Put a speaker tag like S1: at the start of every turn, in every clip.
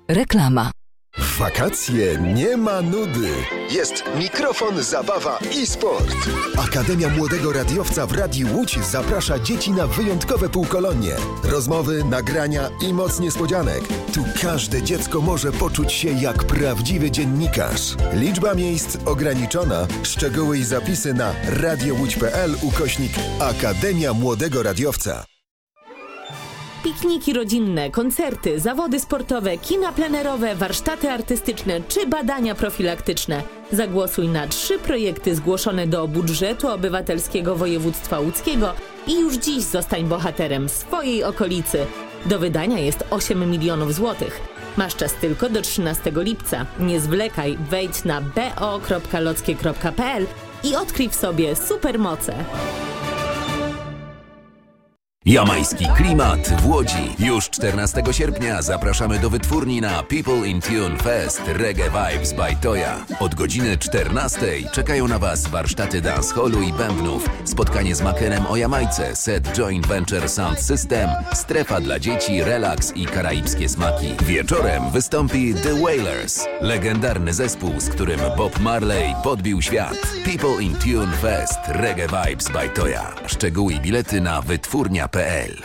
S1: Reklama.
S2: W wakacje nie ma nudy. Jest mikrofon, zabawa i sport. Akademia Młodego Radiowca w Radiu Łódź zaprasza dzieci na wyjątkowe półkolonie. Rozmowy, nagrania i moc niespodzianek. Tu każde dziecko może poczuć się jak prawdziwy dziennikarz. Liczba miejsc ograniczona. Szczegóły i zapisy na radiołódź.pl/Akademia Młodego Radiowca.
S3: Pikniki rodzinne, koncerty, zawody sportowe, kina plenerowe, warsztaty artystyczne czy badania profilaktyczne. Zagłosuj na 3 projekty zgłoszone do budżetu obywatelskiego województwa łódzkiego i już dziś zostań bohaterem swojej okolicy. Do wydania jest 8 milionów złotych. Masz czas tylko do 13 lipca. Nie zwlekaj, wejdź na bo.lockie.pl i odkryj w sobie supermoce.
S4: Jamajski klimat w Łodzi. Już 14 sierpnia zapraszamy do wytwórni na People in Tune Fest Reggae Vibes by Toya. Od godziny 14 czekają na Was warsztaty dancehallu i bębnów, spotkanie z makerem o Jamajce, set Joint Venture Sound System, strefa dla dzieci, relaks i karaibskie smaki. Wieczorem wystąpi The Wailers, legendarny zespół, z którym Bob Marley podbił świat. People in Tune Fest Reggae Vibes by Toya. Szczegóły i bilety na wytwórnia.pl.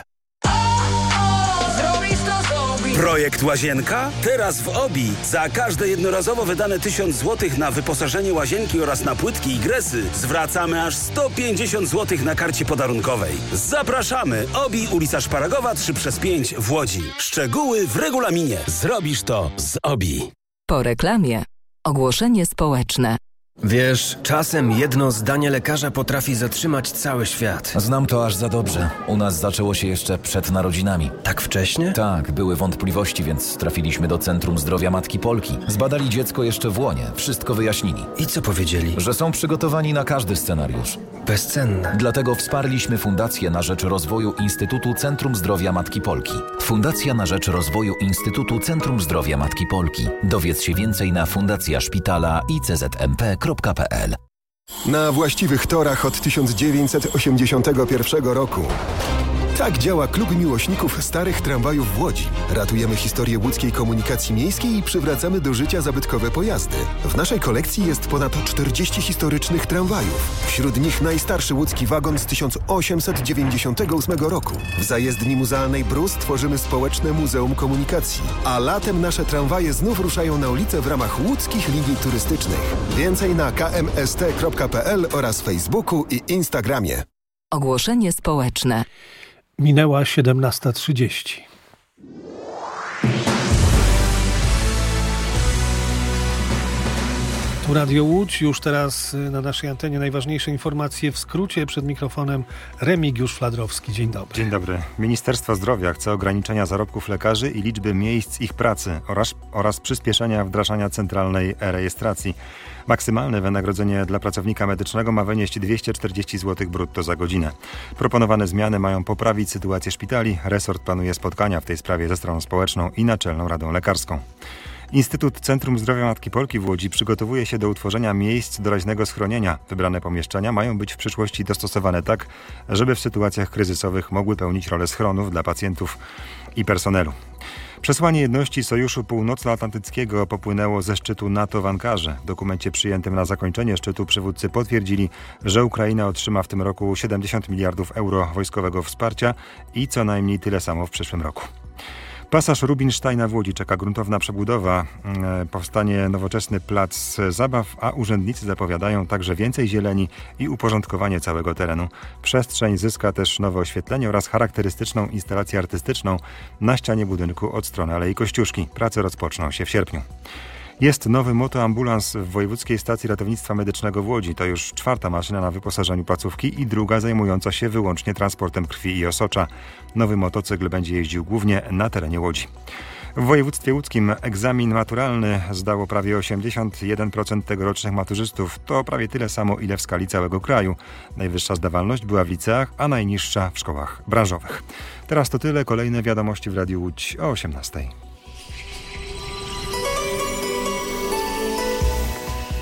S5: Projekt Łazienka? Teraz w OBI. Za każde jednorazowo wydane 1000 zł na wyposażenie łazienki oraz na płytki i gresy zwracamy aż 150 zł na karcie podarunkowej. Zapraszamy! OBI, ulica Szparagowa 3/5 w Łodzi. Szczegóły w regulaminie. Zrobisz to z OBI.
S1: Po reklamie. Ogłoszenie społeczne.
S6: Wiesz, czasem jedno zdanie lekarza potrafi zatrzymać cały świat.
S7: Znam to aż za dobrze. U nas zaczęło się jeszcze przed narodzinami.
S6: Tak wcześnie?
S7: Tak, były wątpliwości, więc trafiliśmy do Centrum Zdrowia Matki Polki. Zbadali dziecko jeszcze w łonie, wszystko wyjaśnili.
S6: I co powiedzieli?
S7: Że są przygotowani na każdy scenariusz.
S6: Bezcenne.
S7: Dlatego wsparliśmy Fundację na rzecz rozwoju Instytutu Centrum Zdrowia Matki Polki. Fundacja na rzecz rozwoju Instytutu Centrum Zdrowia Matki Polki. Dowiedz się więcej na fundacjaszpitala.iczmp.pl.
S2: Na właściwych torach od 1981 roku. Tak działa Klub Miłośników Starych Tramwajów w Łodzi. Ratujemy historię łódzkiej komunikacji miejskiej i przywracamy do życia zabytkowe pojazdy. W naszej kolekcji jest ponad 40 historycznych tramwajów. Wśród nich najstarszy łódzki wagon z 1898 roku. W zajezdni muzealnej Brus tworzymy społeczne Muzeum Komunikacji. A latem nasze tramwaje znów ruszają na ulicę w ramach łódzkich linii turystycznych. Więcej na kmst.pl oraz Facebooku i Instagramie.
S1: Ogłoszenie społeczne.
S8: Minęła 17:30. Tu Radio Łódź. Już teraz na naszej antenie najważniejsze informacje w skrócie. Przed mikrofonem Remigiusz Fladrowski. Dzień dobry.
S9: Dzień dobry. Ministerstwo Zdrowia chce ograniczenia zarobków lekarzy i liczby miejsc ich pracy oraz przyspieszenia wdrażania centralnej e-rejestracji. Maksymalne wynagrodzenie dla pracownika medycznego ma wynieść 240 zł brutto za godzinę. Proponowane zmiany mają poprawić sytuację szpitali. Resort planuje spotkania w tej sprawie ze stroną społeczną i Naczelną Radą Lekarską. Instytut Centrum Zdrowia Matki Polki w Łodzi przygotowuje się do utworzenia miejsc doraźnego schronienia. Wybrane pomieszczenia mają być w przyszłości dostosowane tak, żeby w sytuacjach kryzysowych mogły pełnić rolę schronów dla pacjentów i personelu. Przesłanie jedności Sojuszu Północnoatlantyckiego popłynęło ze szczytu NATO w Ankarze. W dokumencie przyjętym na zakończenie szczytu przywódcy potwierdzili, że Ukraina otrzyma w tym roku 70 miliardów euro wojskowego wsparcia i co najmniej tyle samo w przyszłym roku. Pasaż Rubinsteina w Łodzi czeka gruntowna przebudowa. Powstanie nowoczesny plac zabaw, a urzędnicy zapowiadają także więcej zieleni i uporządkowanie całego terenu. Przestrzeń zyska też nowe oświetlenie oraz charakterystyczną instalację artystyczną na ścianie budynku od strony Alei Kościuszki. Prace rozpoczną się w sierpniu. Jest nowy motoambulans w Wojewódzkiej Stacji Ratownictwa Medycznego w Łodzi. To już 4. maszyna na wyposażeniu placówki i druga zajmująca się wyłącznie transportem krwi i osocza. Nowy motocykl będzie jeździł głównie na terenie Łodzi. W województwie łódzkim egzamin maturalny zdało prawie 81% tegorocznych maturzystów. To prawie tyle samo, ile w skali całego kraju. Najwyższa zdawalność była w liceach, a najniższa w szkołach branżowych. Teraz to tyle. Kolejne wiadomości w Radiu Łódź o 18:00.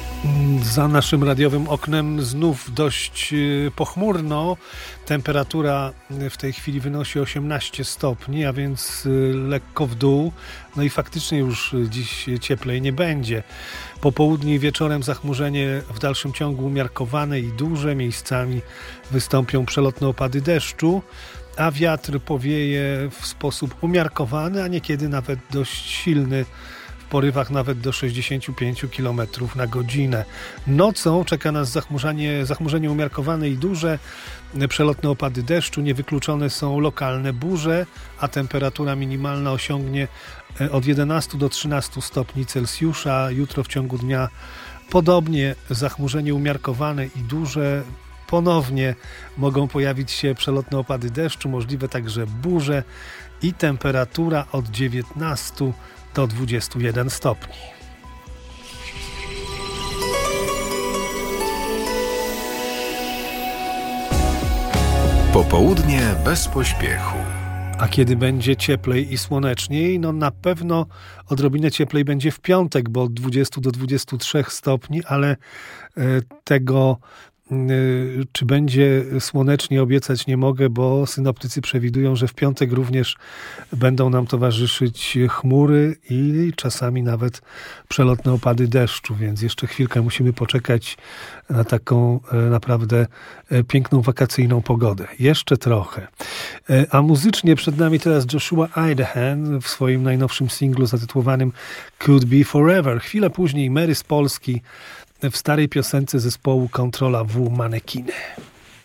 S8: Za naszym radiowym oknem znów dość pochmurno. Temperatura w tej chwili wynosi 18 stopni, a więc lekko w dół. No i faktycznie już dziś cieplej nie będzie. Po południu i wieczorem zachmurzenie w dalszym ciągu umiarkowane i duże. Miejscami wystąpią przelotne opady deszczu, a wiatr powieje w sposób umiarkowany, a niekiedy nawet dość silny. W porywach nawet do 65 km na godzinę. Nocą czeka nas zachmurzenie umiarkowane i duże, przelotne opady deszczu, niewykluczone są lokalne burze, a temperatura minimalna osiągnie od 11 do 13 stopni Celsjusza. Jutro w ciągu dnia podobnie zachmurzenie umiarkowane i duże. Ponownie mogą pojawić się przelotne opady deszczu, możliwe także burze i temperatura od 19 do 21 stopni.
S10: Popołudnie bez pośpiechu.
S8: A kiedy będzie cieplej i słoneczniej? No na pewno odrobinę cieplej będzie w piątek, bo od 20 do 23 stopni, ale tego czy będzie słonecznie obiecać nie mogę, bo synoptycy przewidują, że w piątek również będą nam towarzyszyć chmury i czasami nawet przelotne opady deszczu, więc jeszcze chwilkę musimy poczekać na taką naprawdę piękną wakacyjną pogodę. Jeszcze trochę. A muzycznie przed nami teraz Joshua Idahan w swoim najnowszym singlu zatytułowanym Could Be Forever. Chwilę później Mary z Polski w starej piosence zespołu Kontrola W Manekiny.